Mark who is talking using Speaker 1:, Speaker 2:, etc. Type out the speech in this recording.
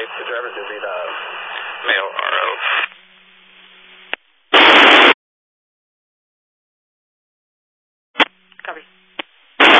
Speaker 1: Okay, the driver's going to be the
Speaker 2: male RO.
Speaker 3: Copy.